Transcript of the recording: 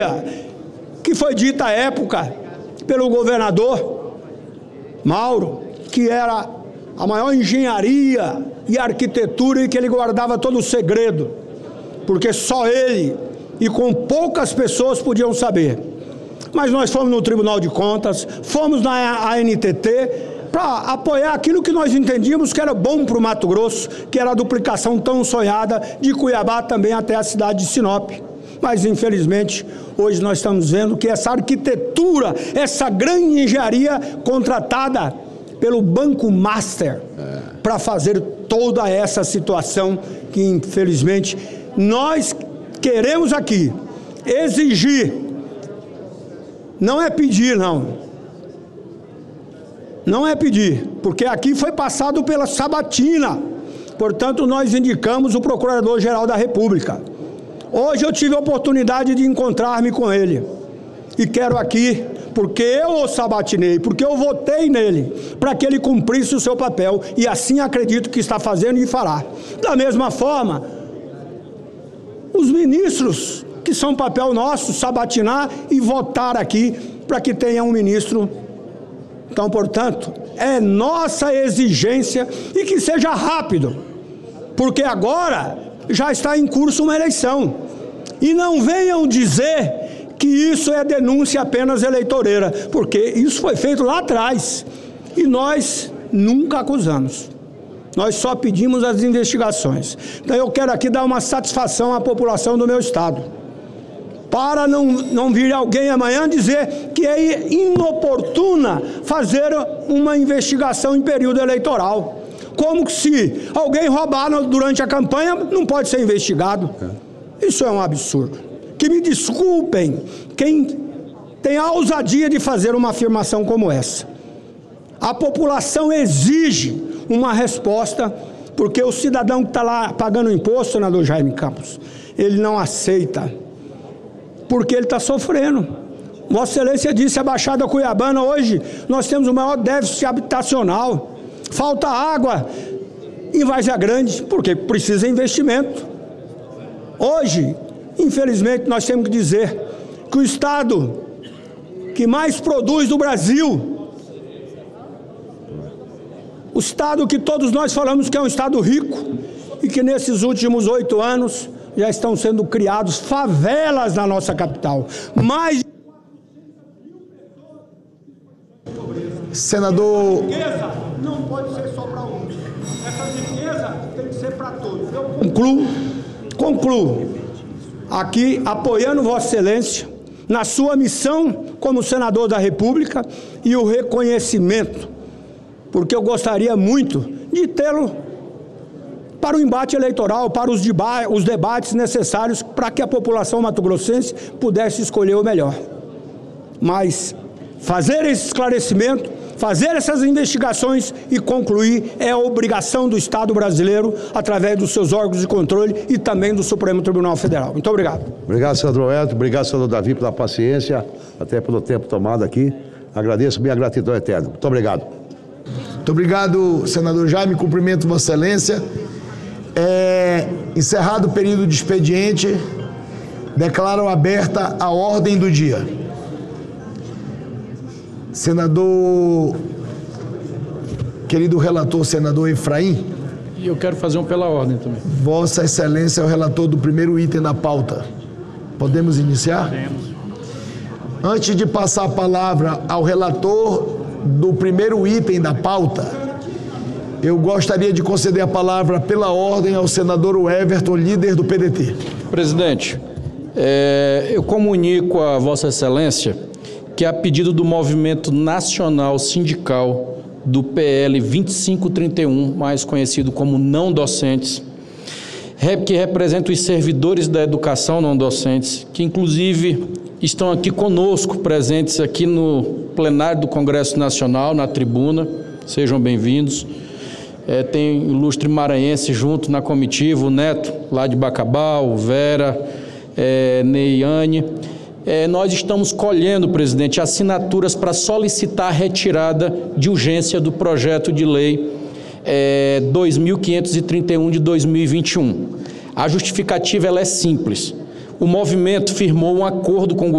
que foi dita à época pelo governador Mauro, que era a maior engenharia e arquitetura e que ele guardava todo o segredo, porque só ele e com poucas pessoas podiam saber. Mas nós fomos no Tribunal de Contas, fomos na ANTT para apoiar aquilo que nós entendíamos que era bom para o Mato Grosso, que era a duplicação tão sonhada de Cuiabá também até a cidade de Sinop. Mas, infelizmente, hoje nós estamos vendo que essa arquitetura, essa grande engenharia contratada pelo Banco Master para fazer toda essa situação que, infelizmente, nós queremos aqui exigir, não é pedir, não é pedir, porque aqui foi passado pela sabatina, portanto, nós indicamos o Procurador-Geral da República. Hoje eu tive a oportunidade de encontrar-me com ele e quero aqui, porque eu o sabatinei, porque eu votei nele, para que ele cumprisse o seu papel e assim acredito que está fazendo e fará. Da mesma forma, os ministros, que são papel nosso, sabatinar e votar aqui para que tenha um ministro. Então, portanto, é nossa exigência e que seja rápido, porque agora já está em curso uma eleição. E não venham dizer que isso é denúncia apenas eleitoreira, porque isso foi feito lá atrás e nós nunca acusamos. Nós só pedimos as investigações. Então eu quero aqui dar uma satisfação à população do meu estado, para não vir alguém amanhã dizer que é inoportuna fazer uma investigação em período eleitoral. Como que se alguém roubar durante a campanha não pode ser investigado? Isso é um absurdo. Que me desculpem quem tem a ousadia de fazer uma afirmação como essa. A população exige uma resposta, porque o cidadão que está lá pagando imposto, senador Jaime Campos, ele não aceita, porque ele está sofrendo. Vossa Excelência disse, a Baixada Cuiabana hoje, nós temos o maior déficit habitacional, falta água em Várzea Grande, porque precisa de investimento. Hoje, infelizmente, nós temos que dizer que o estado que mais produz do Brasil, o estado que todos nós falamos que é um estado rico e que nesses últimos 8 anos já estão sendo criados favelas na nossa capital. Mais senador, riqueza não pode ser só para um. Essa riqueza tem que ser para todos. Eu concluo aqui apoiando Vossa Excelência na sua missão como senador da República e o reconhecimento, porque eu gostaria muito de tê-lo para o embate eleitoral, para os debates necessários para que a população mato-grossense pudesse escolher o melhor. Mas fazer esse esclarecimento, fazer essas investigações e concluir é a obrigação do Estado brasileiro através dos seus órgãos de controle e também do Supremo Tribunal Federal. Muito obrigado. Obrigado, senador Edson. Obrigado, senador Davi, pela paciência, até pelo tempo tomado aqui. Agradeço minha gratidão eterna. Muito obrigado. Muito obrigado, senador Jaime. Cumprimento Vossa Excelência. Encerrado o período de expediente, declaro aberta a ordem do dia. Senador, querido relator, senador Efraim. E eu quero fazer um pela ordem também. Vossa Excelência é o relator do primeiro item da pauta. Podemos iniciar? Podemos. Antes de passar a palavra ao relator do primeiro item da pauta, eu gostaria de conceder a palavra pela ordem ao senador Everton, líder do PDT. Presidente, eu comunico a Vossa Excelência que a pedido do Movimento Nacional Sindical do PL 2531, mais conhecido como não docentes, que representa os servidores da educação não docentes, que inclusive estão aqui conosco, presentes aqui no plenário do Congresso Nacional, na tribuna, sejam bem-vindos. Tem o ilustre maranhense junto na comitiva, o Neto, lá de Bacabal, Vera, Neiane. Nós estamos colhendo, presidente, assinaturas para solicitar a retirada de urgência do projeto de lei 2531 de 2021. A justificativa ela é simples. o movimento firmou um acordo com o